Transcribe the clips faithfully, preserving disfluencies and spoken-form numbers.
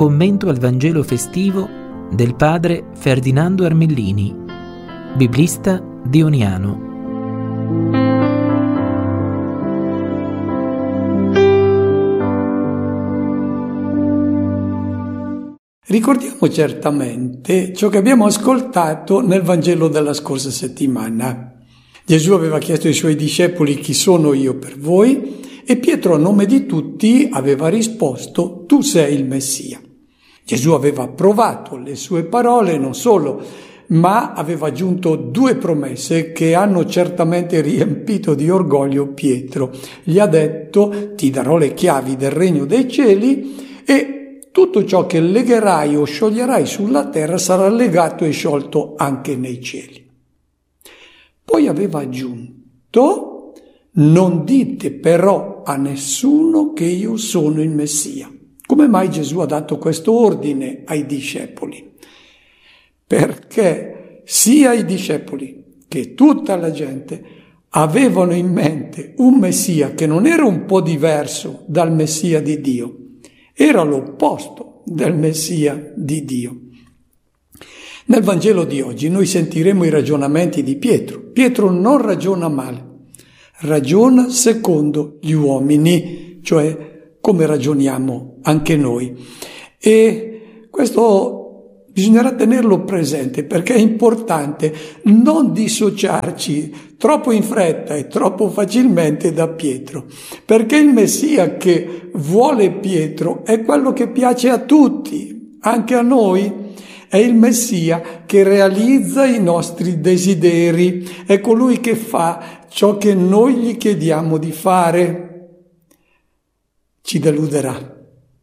commento al Vangelo festivo del padre Ferdinando Armellini, biblista dioniano. Ricordiamo certamente ciò che abbiamo ascoltato nel Vangelo della scorsa settimana. Gesù aveva chiesto ai suoi discepoli: chi sono io per voi? E Pietro, a nome di tutti, aveva risposto: tu sei il Messia. Gesù aveva approvato le sue parole, non solo, ma aveva aggiunto due promesse che hanno certamente riempito di orgoglio Pietro. Gli ha detto: ti darò le chiavi del regno dei cieli e tutto ciò che legherai o scioglierai sulla terra sarà legato e sciolto anche nei cieli. Poi aveva aggiunto: non dite però a nessuno che io sono il Messia. Come mai Gesù ha dato questo ordine ai discepoli? Perché sia i discepoli che tutta la gente avevano in mente un Messia che non era un po' diverso dal Messia di Dio, era l'opposto del Messia di Dio. Nel Vangelo di oggi noi sentiremo i ragionamenti di Pietro. Pietro non ragiona male, ragiona secondo gli uomini, cioè come ragioniamo anche noi. E questo bisognerà tenerlo presente, perché è importante non dissociarci troppo in fretta e troppo facilmente da Pietro, perché il Messia che vuole Pietro è quello che piace a tutti, anche a noi. È il Messia che realizza i nostri desideri, è colui che fa ciò che noi gli chiediamo di fare. Ci deluderà.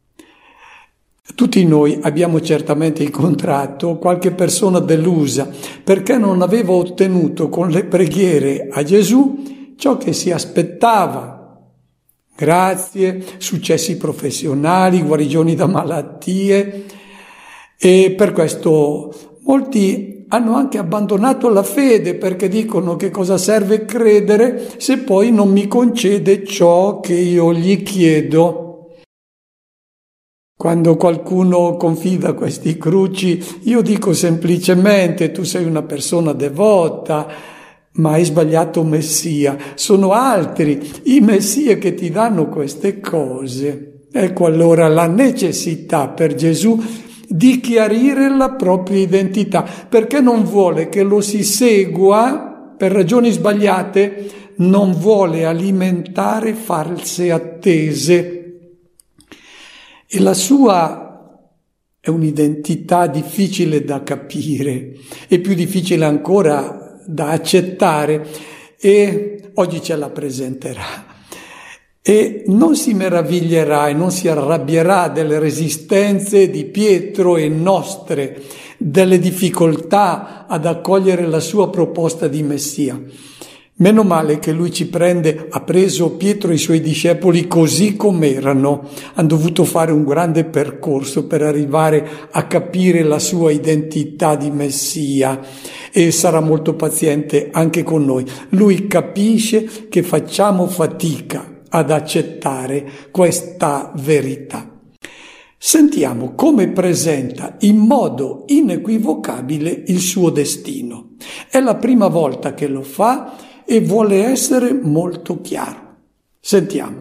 Tutti noi abbiamo certamente incontrato qualche persona delusa perché non aveva ottenuto con le preghiere a Gesù ciò che si aspettava. Grazie, successi professionali, guarigioni da malattie, e per questo molti hanno anche abbandonato la fede, perché dicono: che cosa serve credere se poi non mi concede ciò che io gli chiedo? Quando qualcuno confida questi cruci, io dico semplicemente: tu sei una persona devota, ma hai sbagliato Messia. Sono altri i Messie che ti danno queste cose. Ecco allora la necessità per Gesù di chiarire la propria identità, perché non vuole che lo si segua per ragioni sbagliate, non vuole alimentare false attese. E la sua è un'identità difficile da capire, e più difficile ancora da accettare, e oggi ce la presenterà. E non si meraviglierà e non si arrabbierà delle resistenze di Pietro e nostre, delle difficoltà ad accogliere la sua proposta di Messia. Meno male che lui ci prende, ha preso Pietro e i suoi discepoli così com'erano, hanno dovuto fare un grande percorso per arrivare a capire la sua identità di Messia, e sarà molto paziente anche con noi. Lui capisce che facciamo fatica ad accettare questa verità. Sentiamo come presenta in modo inequivocabile il suo destino. È la prima volta che lo fa e vuole essere molto chiaro. Sentiamo.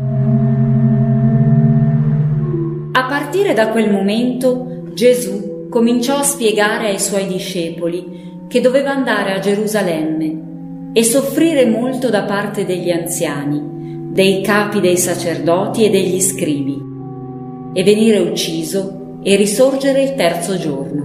A partire da quel momento Gesù cominciò a spiegare ai suoi discepoli che doveva andare a Gerusalemme e soffrire molto da parte degli anziani, dei capi dei sacerdoti e degli scribi, e venire ucciso e risorgere il terzo giorno.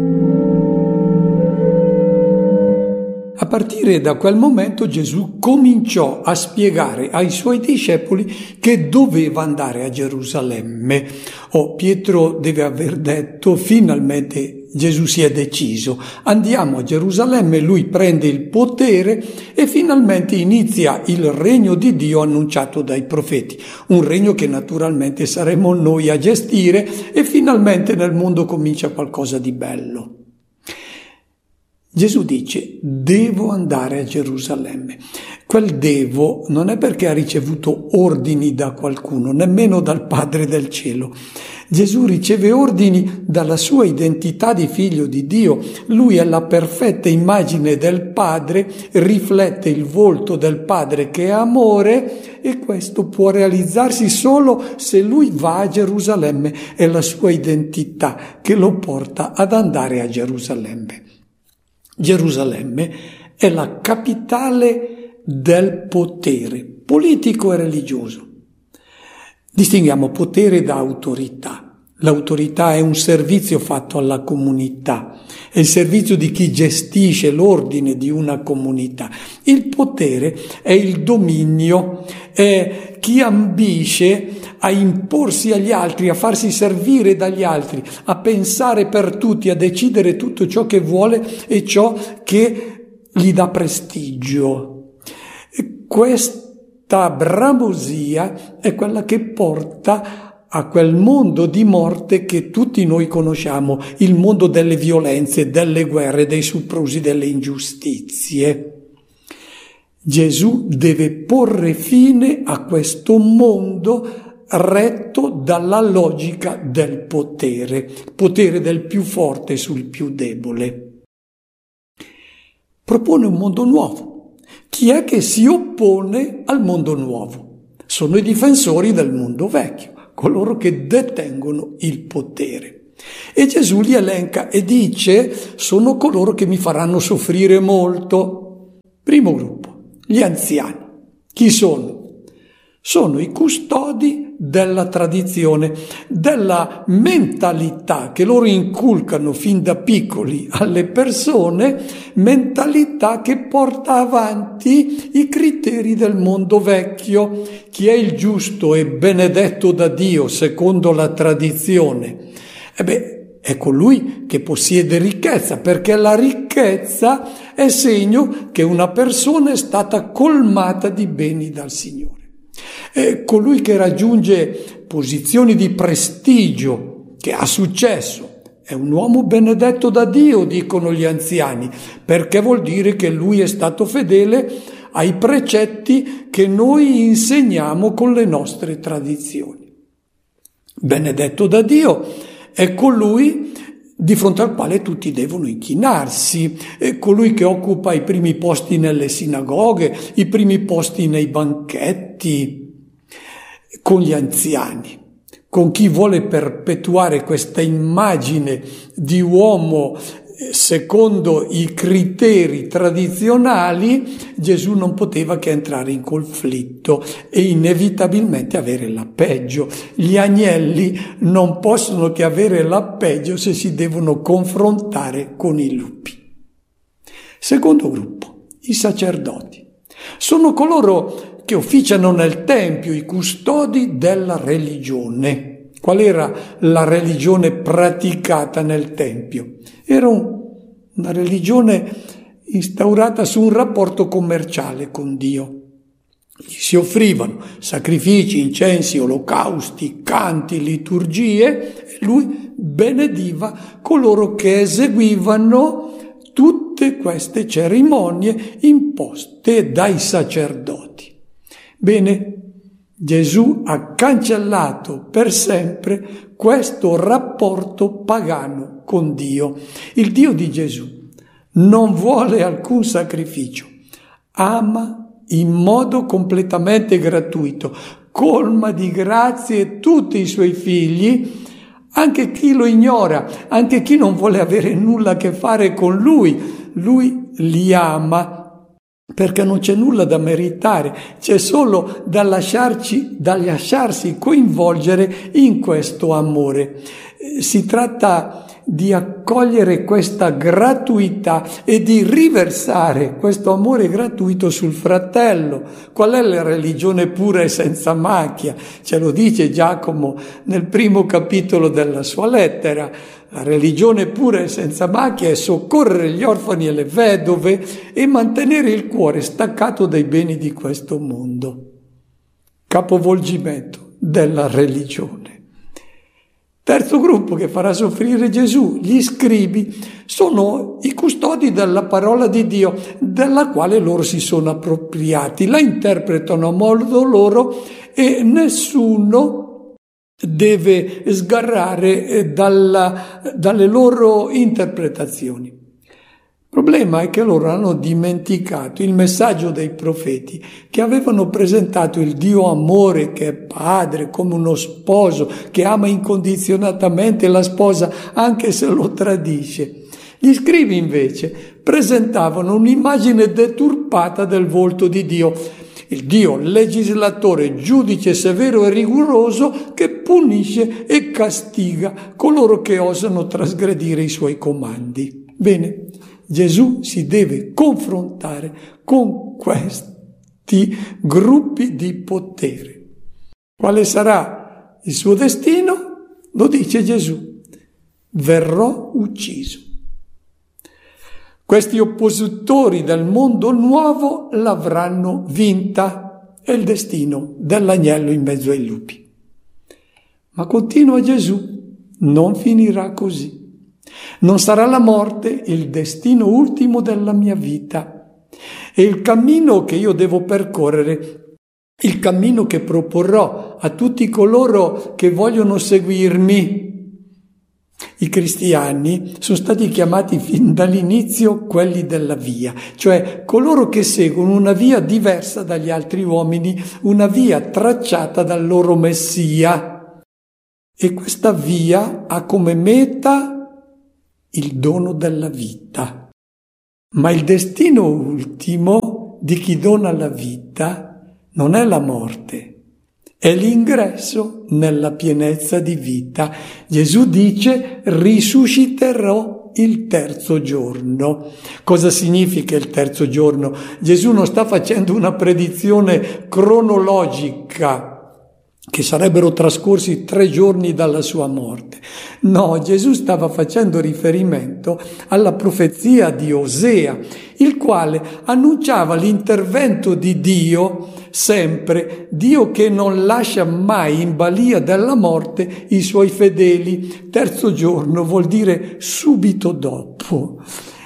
A partire da quel momento Gesù cominciò a spiegare ai suoi discepoli che doveva andare a Gerusalemme. Oh, Pietro deve aver detto: finalmente Gesù si è deciso, andiamo a Gerusalemme, lui prende il potere e finalmente inizia il regno di Dio annunciato dai profeti, un regno che naturalmente saremo noi a gestire, e finalmente nel mondo comincia qualcosa di bello. Gesù dice: devo andare a Gerusalemme. Quel devo non è perché ha ricevuto ordini da qualcuno, nemmeno dal Padre del cielo. Gesù riceve ordini dalla sua identità di figlio di Dio. Lui è la perfetta immagine del Padre, riflette il volto del Padre che è amore, e questo può realizzarsi solo se lui va a Gerusalemme. È la sua identità che lo porta ad andare a Gerusalemme. Gerusalemme è la capitale del potere politico e religioso. Distinguiamo potere da autorità. L'autorità è un servizio fatto alla comunità, è il servizio di chi gestisce l'ordine di una comunità. Il potere è il dominio, è chi ambisce a imporsi agli altri, a farsi servire dagli altri, a pensare per tutti, a decidere tutto ciò che vuole e ciò che gli dà prestigio. Questa bramosia è quella che porta a quel mondo di morte che tutti noi conosciamo, il mondo delle violenze, delle guerre, dei soprusi, delle ingiustizie. Gesù deve porre fine a questo mondo retto dalla logica del potere, potere del più forte sul più debole. Propone un mondo nuovo. Chi è che si oppone al mondo nuovo? Sono i difensori del mondo vecchio, coloro che detengono il potere. E Gesù li elenca e dice: sono coloro che mi faranno soffrire molto. Primo gruppo, gli anziani. Chi sono? Sono i custodi della tradizione, della mentalità che loro inculcano fin da piccoli alle persone, mentalità che porta avanti i criteri del mondo vecchio. Chi è il giusto e benedetto da Dio secondo la tradizione? E beh, è colui che possiede ricchezza, perché la ricchezza è segno che una persona è stata colmata di beni dal Signore. È colui che raggiunge posizioni di prestigio, che ha successo, è un uomo benedetto da Dio, dicono gli anziani, perché vuol dire che lui è stato fedele ai precetti che noi insegniamo con le nostre tradizioni. Benedetto da Dio è colui di fronte al quale tutti devono inchinarsi, è colui che occupa i primi posti nelle sinagoghe, i primi posti nei banchetti, con gli anziani, con chi vuole perpetuare questa immagine di uomo secondo i criteri tradizionali. Gesù non poteva che entrare in conflitto e inevitabilmente avere la peggio. Gli agnelli non possono che avere la peggio se si devono confrontare con i lupi. Secondo gruppo, i sacerdoti. Sono coloro che officiano nel Tempio, i custodi della religione. Qual era la religione praticata nel Tempio? Era un, una religione instaurata su un rapporto commerciale con Dio. Gli si offrivano sacrifici, incensi, olocausti, canti, liturgie, e lui benediva coloro che eseguivano tutte queste cerimonie imposte dai sacerdoti. Bene, Gesù ha cancellato per sempre questo rapporto pagano con Dio. Il Dio di Gesù non vuole alcun sacrificio, ama in modo completamente gratuito, colma di grazie tutti i suoi figli, anche chi lo ignora, anche chi non vuole avere nulla a che fare con lui. Lui li ama perché non c'è nulla da meritare, c'è solo da lasciarci, da lasciarsi coinvolgere in questo amore. Si tratta di accogliere questa gratuità e di riversare questo amore gratuito sul fratello. Qual è la religione pura e senza macchia? Ce lo dice Giacomo nel primo capitolo della sua lettera. La religione pura e senza macchia è soccorrere gli orfani e le vedove e mantenere il cuore staccato dai beni di questo mondo. Capovolgimento della religione. Terzo gruppo che farà soffrire Gesù, gli scribi, sono i custodi della parola di Dio, della quale loro si sono appropriati, la interpretano a modo loro e nessuno deve sgarrare dalla, dalle loro interpretazioni. Il problema è che loro hanno dimenticato il messaggio dei profeti che avevano presentato il Dio amore che è padre, come uno sposo che ama incondizionatamente la sposa anche se lo tradisce. Gli scribi invece presentavano un'immagine deturpata del volto di Dio, il Dio legislatore, giudice severo e rigoroso che punisce e castiga coloro che osano trasgredire i suoi comandi. Bene, Gesù si deve confrontare con questi gruppi di potere. Quale sarà il suo destino? Lo dice Gesù: verrò ucciso. Questi oppositori del mondo nuovo l'avranno vinta, è il destino dell'agnello in mezzo ai lupi. Ma continua Gesù, non finirà così. Non sarà la morte il destino ultimo della mia vita. E il cammino che io devo percorrere, il cammino che proporrò a tutti coloro che vogliono seguirmi. I cristiani sono stati chiamati fin dall'inizio quelli della via, cioè coloro che seguono una via diversa dagli altri uomini, una via tracciata dal loro Messia. E questa via ha come meta il dono della vita. Ma il destino ultimo di chi dona la vita non è la morte, è l'ingresso nella pienezza di vita. Gesù dice: risusciterò il terzo giorno. Cosa significa il terzo giorno? Gesù non sta facendo una predizione cronologica che sarebbero trascorsi tre giorni dalla sua morte. No, Gesù stava facendo riferimento alla profezia di Osea, il quale annunciava l'intervento di Dio sempre, Dio che non lascia mai in balia della morte i suoi fedeli. Terzo giorno vuol dire subito dopo.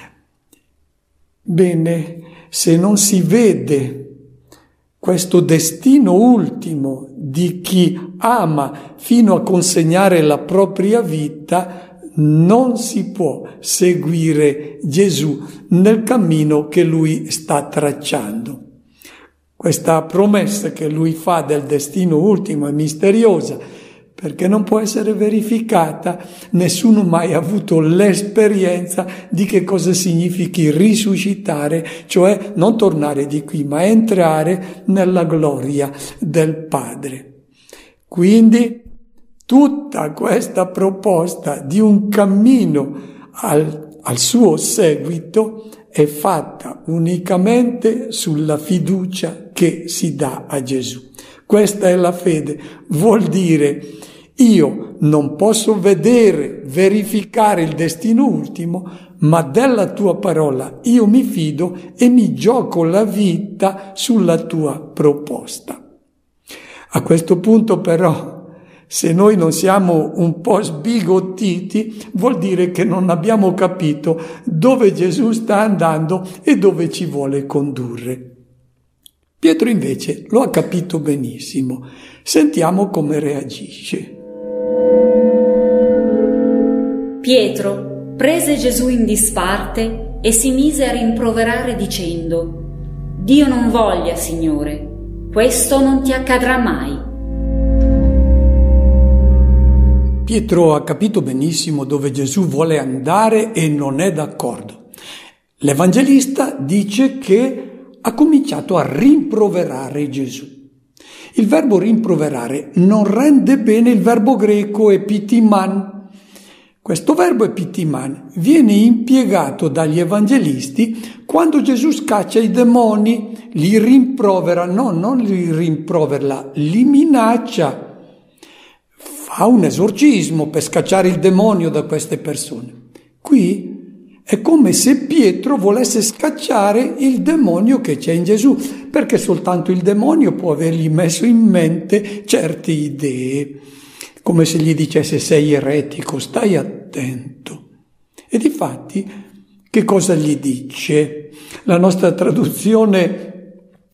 Bene, se non si vede questo destino ultimo di chi ama fino a consegnare la propria vita, non si può seguire Gesù nel cammino che lui sta tracciando. Questa promessa che lui fa del destino ultimo è misteriosa, perché non può essere verificata. Nessuno mai ha avuto l'esperienza di che cosa significhi risuscitare, cioè non tornare di qui, ma entrare nella gloria del Padre. Quindi tutta questa proposta di un cammino al, al suo seguito è fatta unicamente sulla fiducia che si dà a Gesù. Questa è la fede, vuol dire io non posso vedere, verificare il destino ultimo, ma della tua parola io mi fido e mi gioco la vita sulla tua proposta. A questo punto però, se noi non siamo un po' sbigottiti, vuol dire che non abbiamo capito dove Gesù sta andando e dove ci vuole condurre. Pietro invece lo ha capito benissimo. Sentiamo come reagisce. Pietro prese Gesù in disparte e si mise a rimproverare dicendo: Dio non voglia, Signore, questo non ti accadrà mai. Pietro ha capito benissimo dove Gesù vuole andare e non è d'accordo. L'Evangelista dice che ha cominciato a rimproverare Gesù. Il verbo rimproverare non rende bene il verbo greco epitiman. Questo verbo epitiman viene impiegato dagli evangelisti quando Gesù scaccia i demoni, li rimprovera, no, non li rimprovera, li minaccia. Fa un esorcismo per scacciare il demonio da queste persone. Qui è come se Pietro volesse scacciare il demonio che c'è in Gesù, perché soltanto il demonio può avergli messo in mente certe idee. come se gli dicesse sei eretico, stai attento. E difatti, che cosa gli dice? La nostra traduzione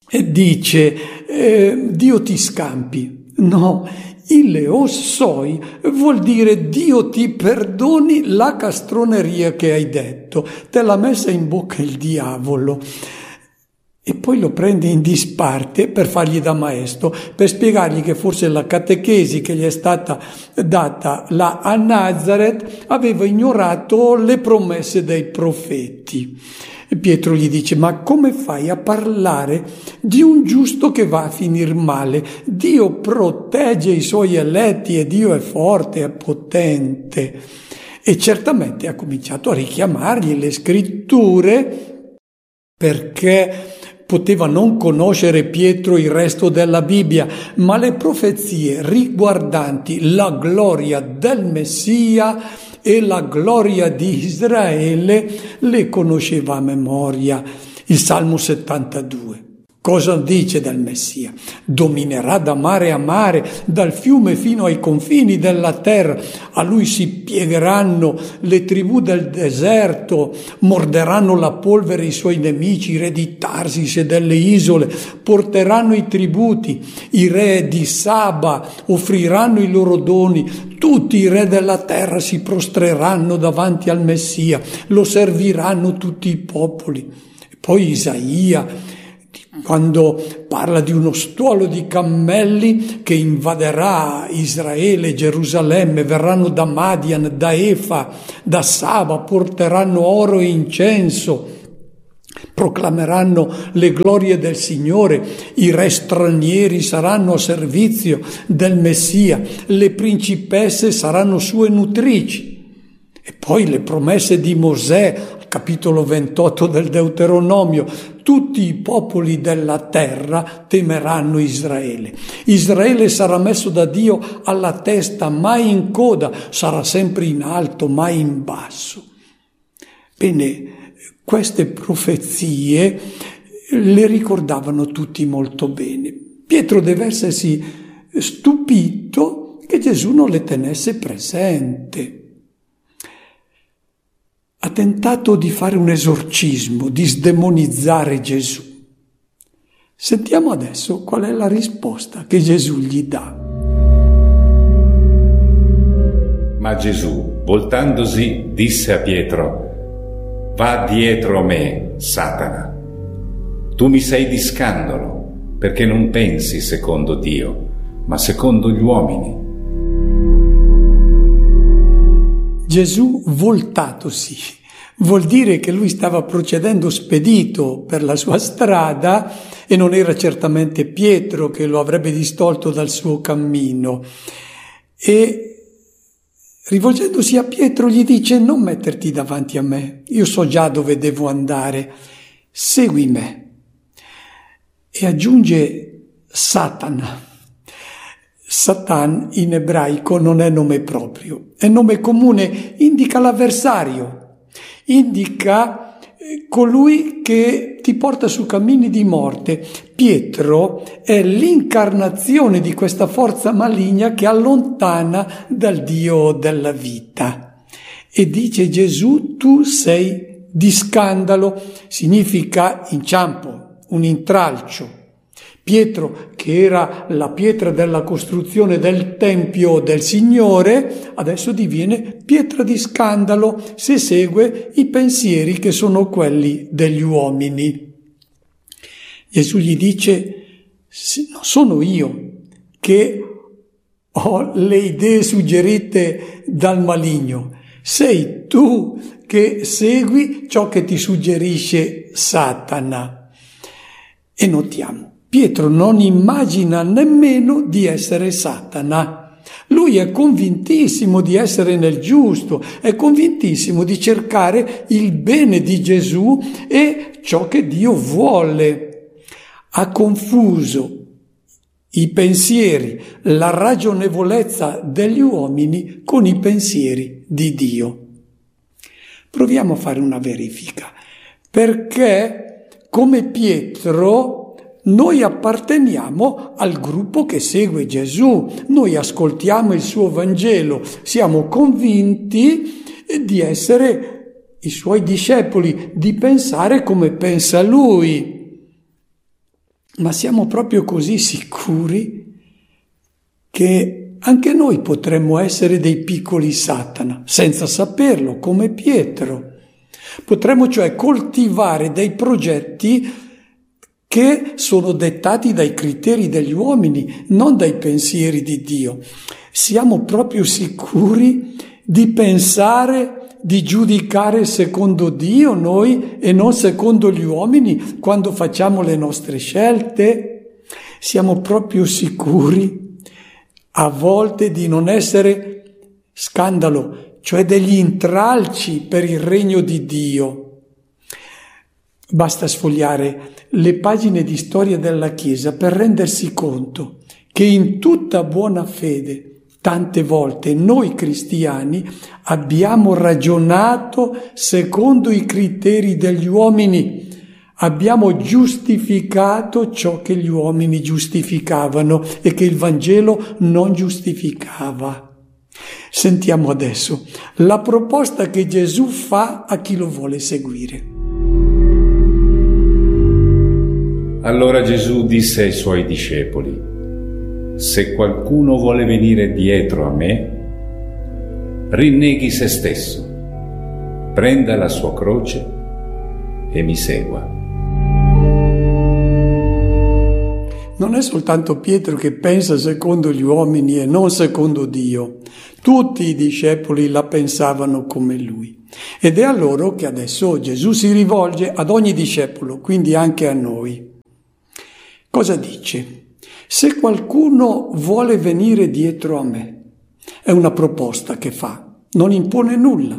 dice eh, Dio ti scampi. No, Ileos soi vuol dire Dio ti perdoni la castroneria che hai detto, te l'ha messa in bocca il diavolo. E poi lo prende in disparte per fargli da maestro, per spiegargli che forse la catechesi che gli è stata data là a Nazareth aveva ignorato le promesse dei profeti. E Pietro gli dice: ma come fai a parlare di un giusto che va a finir male? Dio protegge i suoi eletti e Dio è forte, è potente. E certamente ha cominciato a richiamargli le scritture, perché poteva non conoscere Pietro il resto della Bibbia, ma le profezie riguardanti la gloria del Messia e la gloria di Israele le conosceva a memoria. Il Salmo settantadue. Cosa dice del Messia? Dominerà da mare a mare, dal fiume fino ai confini della terra. A lui si piegheranno le tribù del deserto, morderanno la polvere i suoi nemici, i re di Tarsis e delle isole, porteranno i tributi, i re di Saba offriranno i loro doni, tutti i re della terra si prostreranno davanti al Messia, lo serviranno tutti i popoli. E poi Isaia, quando parla di uno stuolo di cammelli che invaderà Israele e Gerusalemme, verranno da Madian, da Efa, da Saba, porteranno oro e incenso, proclameranno le glorie del Signore, i re stranieri saranno a servizio del Messia, le principesse saranno sue nutrici. E poi le promesse di Mosè, capitolo ventotto del Deuteronomio: tutti i popoli della terra temeranno Israele. Israele sarà messo da Dio alla testa, mai in coda, sarà sempre in alto, mai in basso. Bene, queste profezie le ricordavano tutti molto bene. Pietro deve essersi stupito che Gesù non le tenesse presente. Ha tentato di fare un esorcismo, di sdemonizzare Gesù. Sentiamo adesso qual è la risposta che Gesù gli dà. Ma Gesù, voltandosi, disse a Pietro: va dietro a me, Satana. Tu mi sei di scandalo, perché non pensi secondo Dio, ma secondo gli uomini. Gesù voltatosi vuol dire che lui stava procedendo spedito per la sua strada e non era certamente Pietro che lo avrebbe distolto dal suo cammino. E rivolgendosi a Pietro gli dice: non metterti davanti a me, io so già dove devo andare, segui me. E aggiunge Satana. Satan in ebraico non è nome proprio, è nome comune, indica l'avversario, indica colui che ti porta su cammini di morte. Pietro è l'incarnazione di questa forza maligna che allontana dal Dio della vita. E dice Gesù: tu sei di scandalo, significa inciampo, un intralcio. Pietro, che era la pietra della costruzione del Tempio del Signore, adesso diviene pietra di scandalo se segue i pensieri che sono quelli degli uomini. Gesù gli dice: non sono io che ho le idee suggerite dal maligno, sei tu che segui ciò che ti suggerisce Satana. E notiamo, Pietro non immagina nemmeno di essere Satana. Lui è convintissimo di essere nel giusto, è convintissimo di cercare il bene di Gesù e ciò che Dio vuole. Ha confuso i pensieri, la ragionevolezza degli uomini con i pensieri di Dio. Proviamo a fare una verifica, perché come Pietro noi apparteniamo al gruppo che segue Gesù, noi ascoltiamo il suo Vangelo, siamo convinti di essere i suoi discepoli, di pensare come pensa lui. Ma siamo proprio così sicuri che anche noi potremmo essere dei piccoli Satana, senza saperlo, come Pietro. Potremmo cioè coltivare dei progetti che sono dettati dai criteri degli uomini, non dai pensieri di Dio. Siamo proprio sicuri di pensare, di giudicare secondo Dio noi e non secondo gli uomini quando facciamo le nostre scelte? Siamo proprio sicuri a volte di non essere scandalo, cioè degli intralci per il regno di Dio. Basta sfogliare le pagine di storia della Chiesa per rendersi conto che in tutta buona fede, tante volte noi cristiani abbiamo ragionato secondo i criteri degli uomini, abbiamo giustificato ciò che gli uomini giustificavano e che il Vangelo non giustificava. Sentiamo adesso la proposta che Gesù fa a chi lo vuole seguire. Allora Gesù disse ai suoi discepoli: se qualcuno vuole venire dietro a me, rinneghi se stesso, prenda la sua croce e mi segua. Non è soltanto Pietro che pensa secondo gli uomini e non secondo Dio. Tutti i discepoli la pensavano come lui. Ed è a loro che adesso Gesù si rivolge ad ogni discepolo, quindi anche a noi. Cosa dice? Se qualcuno vuole venire dietro a me, è una proposta che fa, non impone nulla.